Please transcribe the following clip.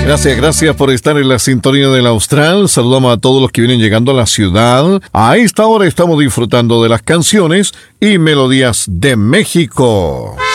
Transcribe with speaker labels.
Speaker 1: Gracias por estar en la sintonía del Austral. Saludamos a todos los que vienen llegando a la ciudad. A esta hora estamos disfrutando de las canciones y melodías de México.